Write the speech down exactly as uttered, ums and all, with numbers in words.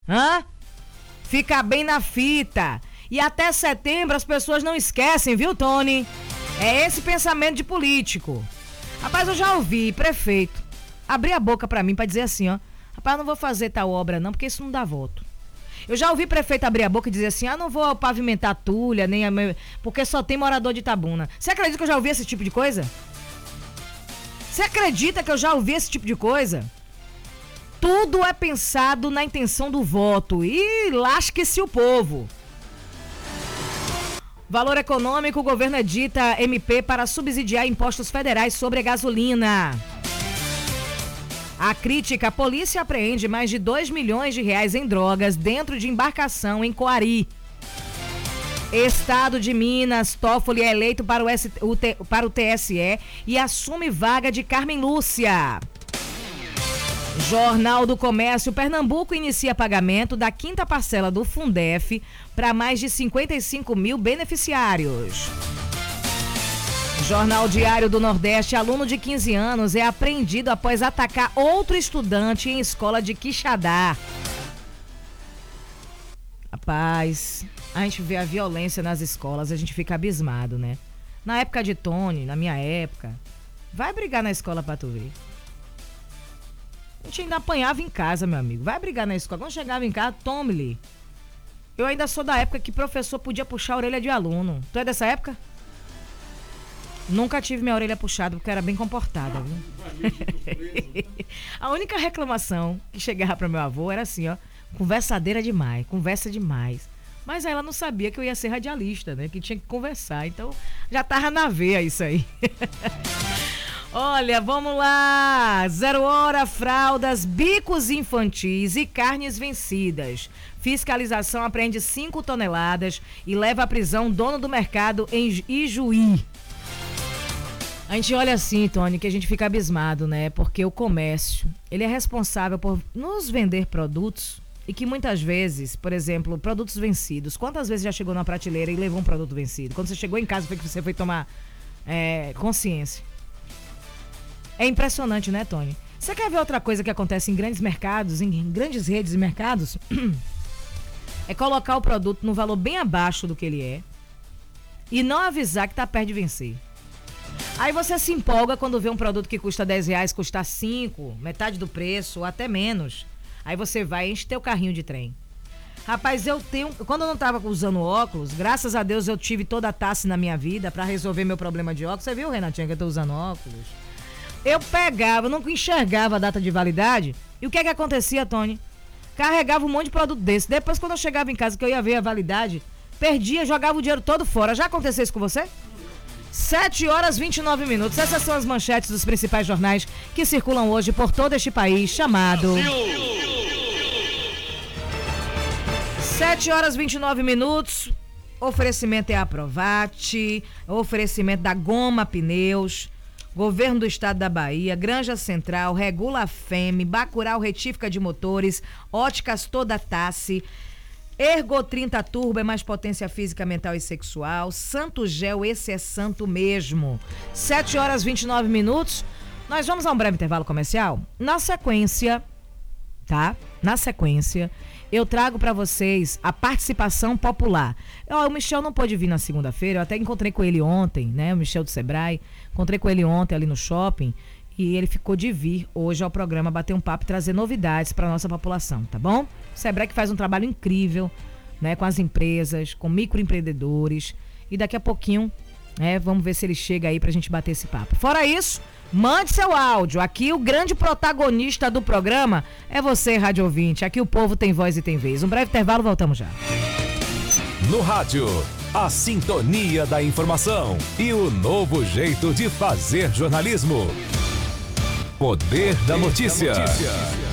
Hã? Fica bem na fita. E até setembro as pessoas não esquecem, viu, Tony? É esse pensamento de político. Rapaz, eu já ouvi prefeito abrir a boca pra mim pra dizer assim, ó. Rapaz, eu não vou fazer tal obra não, porque isso não dá voto. Eu já ouvi prefeito abrir a boca e dizer assim, ah, não vou pavimentar Tulha, nem a meu... porque só tem morador de Itabuna. Você acredita que eu já ouvi esse tipo de coisa? Você acredita que eu já ouvi esse tipo de coisa? Tudo é pensado na intenção do voto e lasque-se o povo. Valor econômico, o governo edita M P para subsidiar impostos federais sobre a gasolina. A crítica, a polícia apreende mais de dois milhões de reais em drogas dentro de embarcação em Coari. Estado de Minas, Toffoli é eleito para o, S, o, T, para o T S E e assume vaga de Carmen Lúcia. Jornal do Comércio, Pernambuco inicia pagamento da quinta parcela do Fundef para mais de cinquenta e cinco mil beneficiários. Jornal Diário do Nordeste, aluno de quinze anos é apreendido após atacar outro estudante em escola de Quixadá. Rapaz, a gente vê a violência nas escolas, a gente fica abismado, né? Na época de Tony, na minha época, vai brigar na escola pra tu ver. A gente ainda apanhava em casa, meu amigo. Vai brigar na escola. Quando chegava em casa, tome-lhe. Eu ainda sou da época que professor podia puxar a orelha de aluno. Tu é dessa época? Nunca tive minha orelha puxada, porque eu era bem comportada, viu? A única reclamação que chegava para meu avô era assim, ó. Conversadeira demais, conversa demais. Mas ela não sabia que eu ia ser radialista, né? Que tinha que conversar. Então, já tava na veia isso aí. Olha, vamos lá. Zero hora, fraldas, bicos infantis e carnes vencidas. Fiscalização apreende cinco toneladas e leva à prisão dono do mercado em Ijuí. A gente olha assim, Tony, que a gente fica abismado, né? Porque o comércio, ele é responsável por nos vender produtos e que muitas vezes, por exemplo, produtos vencidos. Quantas vezes já chegou na prateleira e levou um produto vencido? Quando você chegou em casa, foi que você foi tomar é, consciência. É impressionante, né, Tony? Você quer ver outra coisa que acontece em grandes mercados, em grandes redes de mercados? É colocar o produto no valor bem abaixo do que ele é e não avisar que tá perto de vencer. Aí você se empolga quando vê um produto que custa dez reais, custa cinco, metade do preço, ou até menos. Aí você vai e enche teu carrinho de trem. Rapaz, eu tenho... Quando eu não tava usando óculos, graças a Deus eu tive toda a taça na minha vida pra resolver meu problema de óculos. Você viu, Renatinha, que eu tô usando óculos? Eu pegava, não enxergava a data de validade. E o que é que acontecia, Tony? Carregava um monte de produto desse. Depois, quando eu chegava em casa, que eu ia ver a validade, perdia, jogava o dinheiro todo fora. Já aconteceu isso com você? sete horas e vinte e nove minutos. Essas são as manchetes dos principais jornais que circulam hoje por todo este país, chamado... sete horas e vinte e nove minutos. Oferecimento é Aprovate, oferecimento da Goma Pneus, Governo do Estado da Bahia, Granja Central, Regula Feme, Bacurau Retífica de Motores, Óticas Toda Tassi, Ergo trinta Turbo é mais potência física, mental e sexual. Santo Gel, esse é santo mesmo. sete horas e vinte e nove minutos. Nós vamos a um breve intervalo comercial. Na sequência, tá? Na sequência, eu trago para vocês a participação popular. Ó, o Michel não pôde vir na segunda-feira, eu até encontrei com ele ontem, né? O Michel do Sebrae. Encontrei com ele ontem ali no shopping e ele ficou de vir hoje ao programa bater um papo e trazer novidades para nossa população, tá bom? O Sebrae que faz um trabalho incrível, né, com as empresas, com microempreendedores, e daqui a pouquinho, né, vamos ver se ele chega aí pra gente bater esse papo. Fora isso, mande seu áudio. Aqui o grande protagonista do programa é você, rádio ouvinte. Aqui o povo tem voz e tem vez. Um breve intervalo, voltamos já. No rádio, a sintonia da informação e o novo jeito de fazer jornalismo. Poder da notícia.